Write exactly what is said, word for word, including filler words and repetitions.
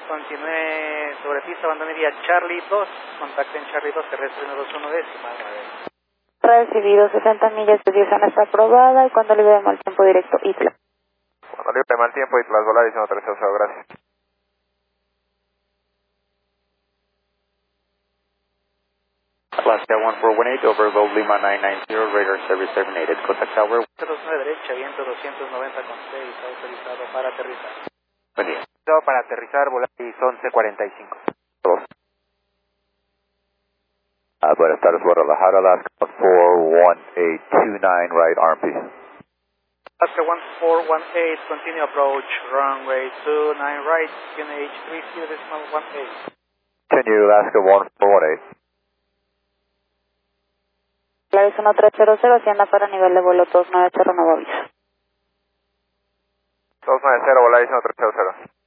continúe sobre pista, bandonería Charlie dos, contacten Charlie dos, terrestre uno dos uno décima nueve. Recibido sesenta millas de diez está aprobada y cuando libre de mal tiempo directo Isla. Cuando libre de mal tiempo Islas Volaris uno tres cero, gracias. Alaska one four one eight, over Gold Lima nine nine zero, radar service terminated. Contact tower. cero nueve derecha, viento doscientos noventa con seis, autorizado para aterrizar. Buen día. Para aterrizar, Volaris once cuarenta y cinco. Dos. Uh, buenas tardes, Guadalajara, Alaska four one eight two nine, right arm piece. Alaska one four one eight, continue approach, runway two nine right, Q N H three zero decimal one eight. Continue, Alaska one four one eight. Volaris uno tres cero cero, hacienda para nivel de vuelo dos nueve cero, nuevo aviso. dos nueve cero, Volaris uno tres cero cero.